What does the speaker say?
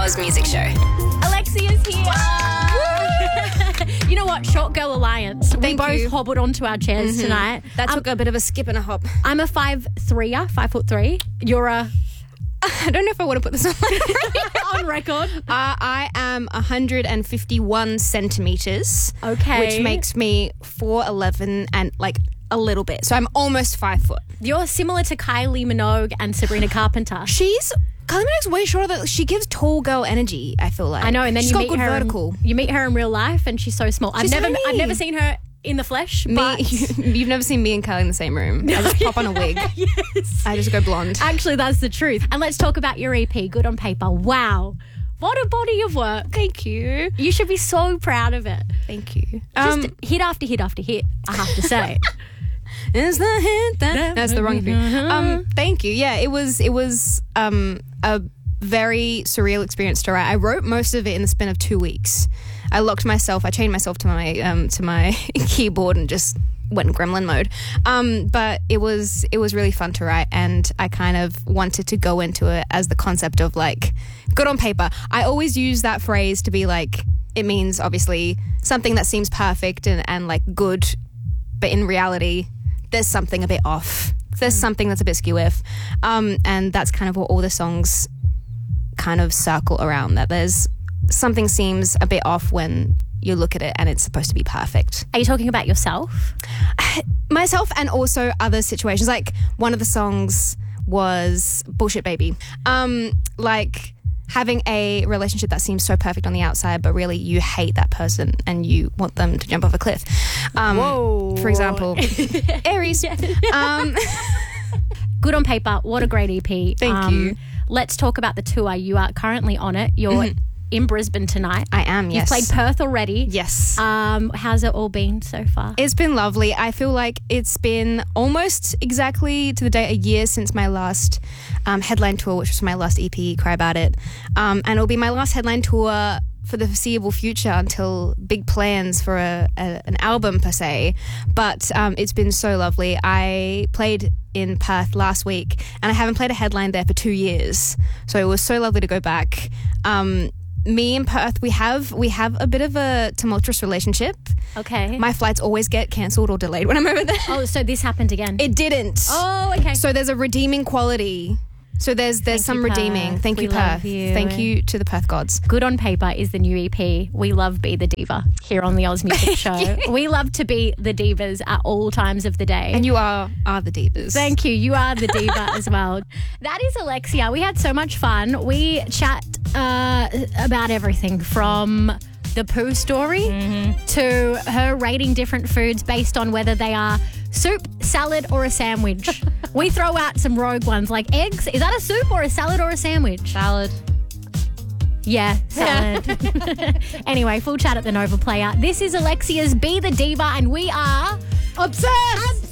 Oz Music Show. Alexia's here. You know what? Short Girl Alliance. We Thank both you. hobbled onto our chairs tonight. That took a bit of a skip and a hop. I'm a 5'3", 5'3". You're a I don't know if I want to put this on. on record. I am 151 centimetres. Okay. Which makes me 4'11" and like a little bit. So I'm almost 5 foot. You're similar to Kylie Minogue and Sabrina Carpenter. Kylie Minogue's way shorter. She gives tall girl energy, I feel like. I know, and then she's you got meet good her. vertical. You meet her in real life, and she's so small. She's I've tiny. never seen her in the flesh. But You've never seen me and Kylie in the same room. I just pop on a wig. yes, I just go blonde. actually, that's the truth. And let's talk about your EP, Good on Paper. Wow, what a body of work! Thank you. You should be so proud of it. Thank you. Just hit after hit after hit. I have to say. Is the hint that that's the wrong thing. Thank you. Yeah, it was a very surreal experience to write. I wrote most of it in the span of 2 weeks. I chained myself to my keyboard and just went gremlin mode. But it was really fun to write, and I kind of wanted to go into it as the concept of like good on paper. I always use that phrase to be like, it means obviously something that seems perfect and like good, but in reality there's something a bit off. There's something that's a bit skew with. And that's kind of what all the songs kind of circle around, that there's something seems a bit off when you look at it and it's supposed to be perfect. Are you talking about yourself? Myself and also other situations. Like one of the songs was Bullshit Baby. Like having a relationship that seems so perfect on the outside, but really you hate that person and you want them to jump off a cliff. Whoa. For example, Aries. Good on Paper. What a great EP. Thank you. Let's talk about the tour. You are currently on it. You're in Brisbane tonight. I am, You've yes. played Perth already. Yes. How's it all been so far? It's been lovely. I feel like it's been almost exactly to the day a year since my last headline tour, which was my last EP, Cry About It. And it'll be my last headline tour for the foreseeable future until big plans for an album per se. But it's been so lovely. I played in Perth last week and I haven't played a headline there for 2 years. So it was so lovely to go back. Me and Perth, we have a bit of a tumultuous relationship. Okay. My flights always get cancelled or delayed when I'm over there. Oh, so this happened again? It didn't. Oh, okay. So there's a redeeming quality. So there's some you, redeeming. Perth. Thank We you, love Perth. you. Thank you to the Perth gods. Good on Paper is the new EP. We love Be the Diva here on the Oz Music Show. We love to be the divas at all times of the day. And you are the divas. Thank you. You are the diva as well. That is Alexia. We had so much fun. We chat about everything from the poo story to her rating different foods based on whether they are soup, salad, or a sandwich. We throw out some rogue ones like eggs. Is that a soup or a salad or a sandwich? Salad. Yeah, salad. Anyway, full chat at the Nova Player. This is Alexia's Be the Diva, and we are Obsessed.